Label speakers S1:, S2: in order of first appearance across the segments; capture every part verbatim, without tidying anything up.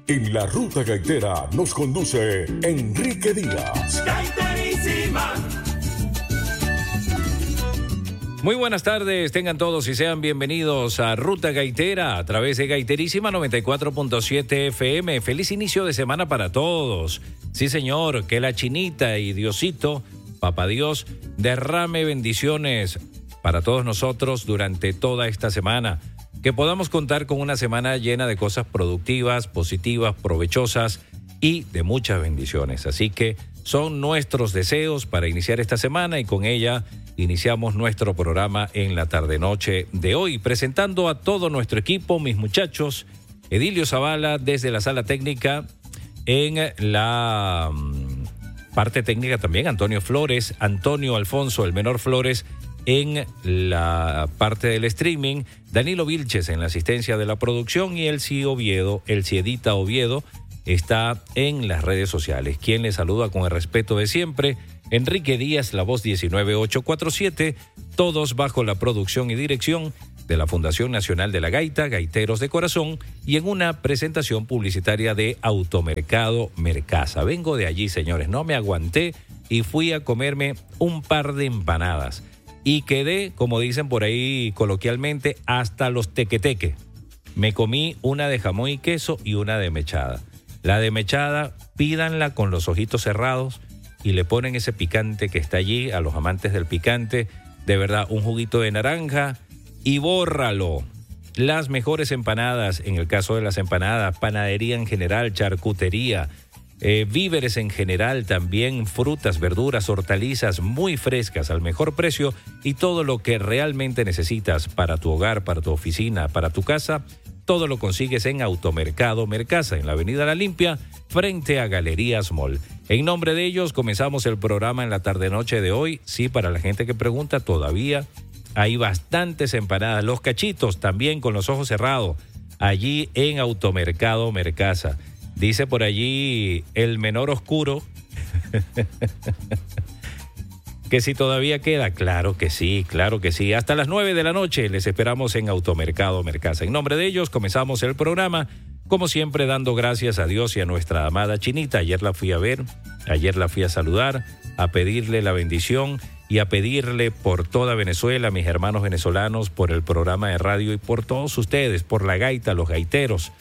S1: En la ruta gaitera nos conduce Enrique Díaz.
S2: Gaiterísima.
S3: Muy buenas tardes, tengan todos y sean bienvenidos a Ruta Gaitera a través de Gaiterísima noventa y cuatro punto siete F M. Feliz inicio de semana para todos. Sí, señor, que la chinita y Diosito, Papá Dios, derrame bendiciones para todos nosotros durante toda esta semana. Que podamos contar con una semana llena de cosas productivas, positivas, provechosas y de muchas bendiciones. Así que son nuestros deseos para iniciar esta semana y con ella iniciamos nuestro programa en la tarde-noche de hoy, presentando a todo nuestro equipo, mis muchachos, Edilio Zavala desde la sala técnica, en la um, parte técnica también Antonio Flores, Antonio Alfonso, el menor Flores, en la parte del streaming, Danilo Vilches en la asistencia de la producción y el C I Oviedo, el Ciedita Oviedo, está en las redes sociales. Quien les saluda con el respeto de siempre, Enrique Díaz, la voz diecinueve mil ochocientos cuarenta y siete, todos bajo la producción y dirección de la Fundación Nacional de la Gaita, Gaiteros de Corazón, y en una presentación publicitaria de Automercado Mercasa. Vengo de allí, señores, no me aguanté y fui a comerme un par de empanadas. Y quedé, como dicen por ahí coloquialmente, hasta los tequeteque. Me comí una de jamón y queso y una de mechada. La de mechada, pídanla con los ojitos cerrados y le ponen ese picante que está allí a los amantes del picante. De verdad, un juguito de naranja y bórralo. Las mejores empanadas, en el caso de las empanadas, panadería en general, charcutería, Eh, víveres en general, también frutas, verduras, hortalizas muy frescas al mejor precio y todo lo que realmente necesitas para tu hogar, para tu oficina, para tu casa, todo lo consigues en Automercado Mercasa, en la Avenida La Limpia, frente a Galerías Mall. En nombre de ellos comenzamos el programa en la tarde-noche de hoy. Sí, para la gente que pregunta, todavía hay bastantes empanadas. Los cachitos también con los ojos cerrados, allí en Automercado Mercasa. Dice por allí el menor oscuro que si todavía queda. Claro que sí, claro que sí. Hasta las nueve de la noche les esperamos en Automercado Mercasa. En nombre de ellos comenzamos el programa, como siempre dando gracias a Dios y a nuestra amada chinita. Ayer la fui a ver, ayer la fui a saludar, a pedirle la bendición y a pedirle por toda Venezuela, mis hermanos venezolanos, por el programa de radio y por todos ustedes, por la gaita, los gaiteros.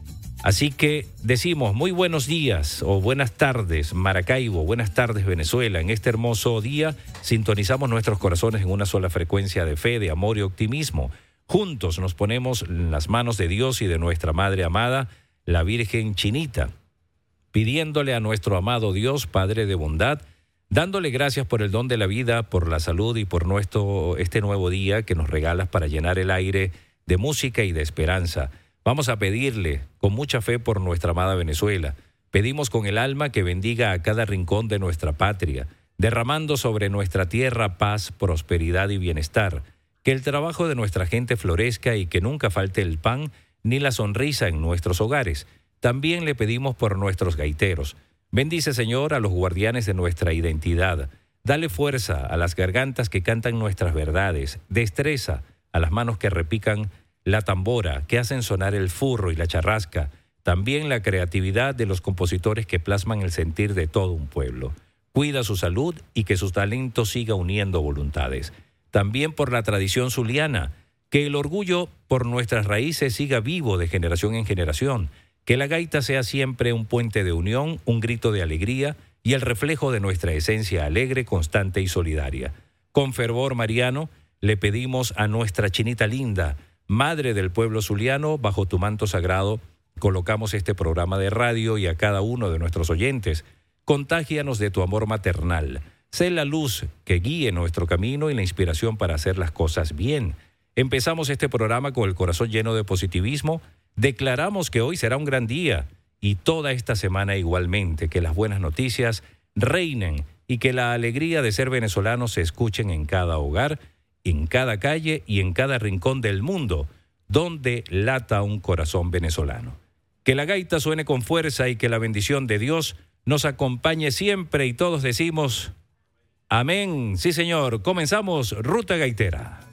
S3: Así que decimos muy buenos días o buenas tardes Maracaibo, buenas tardes Venezuela. En este hermoso día sintonizamos nuestros corazones en una sola frecuencia de fe, de amor y optimismo. Juntos nos ponemos en las manos de Dios y de nuestra Madre amada, la Virgen Chinita, pidiéndole a nuestro amado Dios, Padre de bondad, dándole gracias por el don de la vida, por la salud y por nuestro este nuevo día que nos regalas para llenar el aire de música y de esperanza. Vamos a pedirle con mucha fe por nuestra amada Venezuela. Pedimos con el alma que bendiga a cada rincón de nuestra patria, derramando sobre nuestra tierra paz, prosperidad y bienestar. Que el trabajo de nuestra gente florezca y que nunca falte el pan ni la sonrisa en nuestros hogares. También le pedimos por nuestros gaiteros. Bendice, Señor, a los guardianes de nuestra identidad. Dale fuerza a las gargantas que cantan nuestras verdades. Destreza a las manos que repican la tambora, que hacen sonar el furro y la charrasca, también la creatividad de los compositores que plasman el sentir de todo un pueblo. Cuida su salud y que su talento siga uniendo voluntades. También por la tradición zuliana, que el orgullo por nuestras raíces siga vivo de generación en generación, que la gaita sea siempre un puente de unión, un grito de alegría y el reflejo de nuestra esencia alegre, constante y solidaria. Con fervor mariano le pedimos a nuestra chinita linda, Madre del pueblo zuliano, bajo tu manto sagrado, colocamos este programa de radio y a cada uno de nuestros oyentes. Contágianos de tu amor maternal. Sé la luz que guíe nuestro camino y la inspiración para hacer las cosas bien. Empezamos este programa con el corazón lleno de positivismo. Declaramos que hoy será un gran día y toda esta semana igualmente, que las buenas noticias reinen y que la alegría de ser venezolanos se escuchen en cada hogar, en cada calle y en cada rincón del mundo donde lata un corazón venezolano. Que la gaita suene con fuerza y que la bendición de Dios nos acompañe siempre y todos decimos amén. Sí, señor. Comenzamos Ruta Gaitera.